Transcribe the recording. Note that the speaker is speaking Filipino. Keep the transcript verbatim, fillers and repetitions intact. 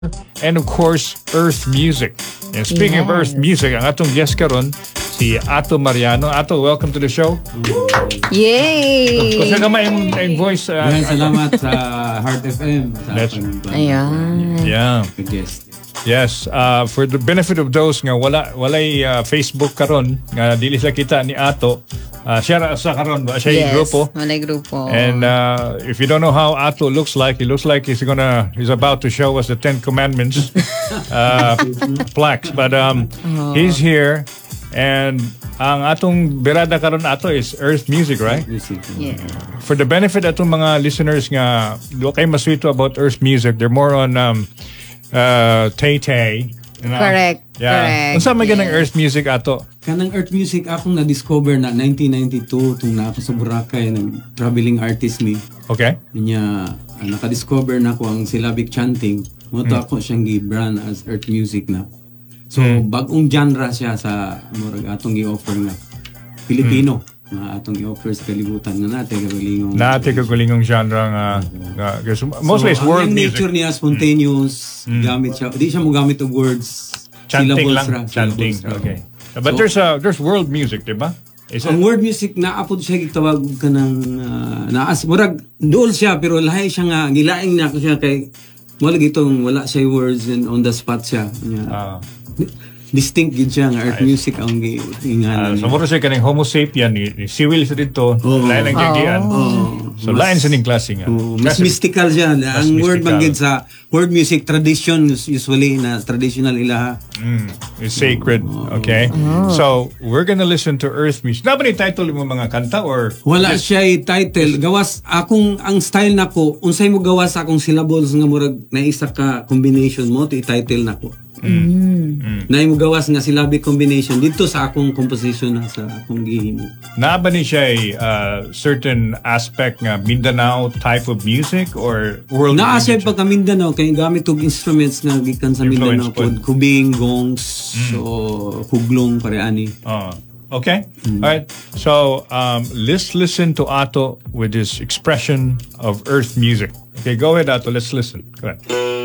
and of course, Earth Music. And speaking yes. of Earth Music, ang atong guest karon si Ato Mariano. Ato, welcome to the show. Yay! Kasi naman yung, yung voice. Uh, Yan, salamat sa Heart F M. Sa That's, ayan. Yeah. Guest. Yes, uh, for the benefit of those nga wala walay uh, Facebook karon nga dili sila kita ni Ato. Uh, siya sa karon ba siya yes, yung grupo. Walay grupo. And uh, if you don't know how Ato looks like, he looks like he's gonna he's about to show us the Ten Commandments uh, plaques. But um, oh. he's here, and ang atong berada karon Ato is Earth Music, right? Yeah. For the benefit atong mga listeners nga do kay maswito about Earth Music, they're more on um, uh, Tay-Tay. You know? Correct. Yeah. Correct. Unsa may yes. ganang Earth Music Ato? Kanang Earth Music akong na-discover na nineteen ninety-two tung na ako sa Boracay ng traveling artist me. Okay. Niya uh, naka-discover na ko ang syllabic chanting. Mo to hmm. ako siyang gi-brand as Earth Music na. So hmm. bagong genre siya sa murag atong gi-offer nga Filipino. Hmm. Nga atong i-offer sa kalibutan nga natin kagulingong natin kagulingong genre nga uh, mostly so, it's world music. Ang nature niya spontaneous, mm. gamit siya. Di siya mo gamit og words. Chanting lang. Ra, chanting. Okay. But so, there's uh, there's world music, diba? Is ang it? World music na apod siya gitawag ka ng uh, naas murag duol siya pero lahi siya nga gilaing na ko siya kay wala gitong wala siya words and on the spot siya. Yeah. Uh, distinct gid siya nga Earth Music ang giingan. Uh, so mura siya kaning Homo sapien ni, ni si Will sa dito, oh. lain ang gagian. Oh. So mas, lain sa ning klase nga. Oh, mas Classic. Mystical siya. Mas ang mystical. Word man gid sa world music tradition usually na traditional ilaha. Mm, it's sacred. Oh. Okay. Oh. So we're gonna listen to Earth Music. Na ba ni title mo mga kanta or wala siya title. Gawas akong ang style nako unsay mo gawas akong syllables nga murag na isa ka combination mo ti title nako. Mm. Mm. Na mo gawas nga syllabic combination dito sa akong composition na sa akong gihimo. Na ba ni siya uh, certain aspect nga Mindanao type of music or world na music? Na pagka Mindanao kay gamit og instruments nga gikan sa Mindanao pod kubing, gongs, mm. so huglong pareani. Oh. Okay. Mm. All right. So um, let's listen to Ato with his expression of Earth Music. Okay, go ahead Ato, let's listen. Go ahead.